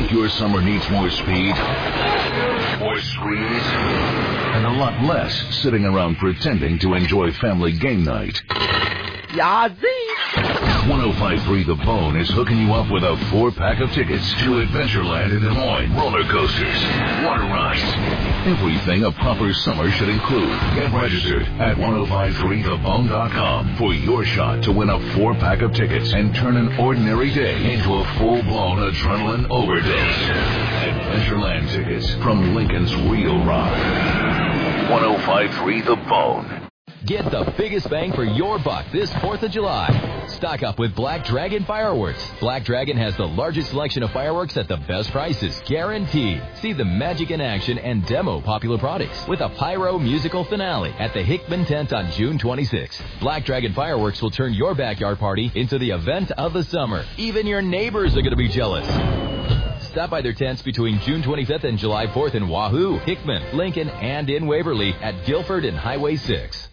Your summer needs more speed, more screens, and a lot less sitting around pretending to enjoy family game night. Yazzie! 105.3 The Bone is hooking you up with a 4-pack of tickets to Adventureland in Des Moines, roller coasters, water rides, everything a proper summer should include. Get registered at 1053thebone.com for your shot to win a 4-pack of tickets and turn an ordinary day into a full-blown adrenaline overdose. Adventureland tickets from Lincoln's Real Rock. 1053 The Bone. Get the biggest bang for your buck this 4th of July. Stock up with Black Dragon Fireworks. Black Dragon has the largest selection of fireworks at the best prices, guaranteed. See the magic in action and demo popular products with a pyro musical finale at the Hickman tent on June 26th. Black Dragon Fireworks will turn your backyard party into the event of the summer. Even your neighbors are going to be jealous. Stop by their tents between June 25th and July 4th in Wahoo, Hickman, Lincoln, and in Waverly at Guilford and Highway 6.